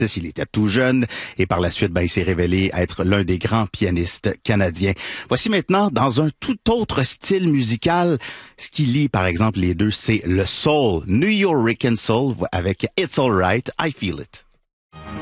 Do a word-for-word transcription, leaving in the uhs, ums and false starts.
Il était tout jeune et par la suite, ben, il s'est révélé être l'un des grands pianistes canadiens. Voici maintenant, dans un tout autre style musical, ce qui lie par exemple les deux, c'est le soul, New York Soul avec It's Alright, I Feel It.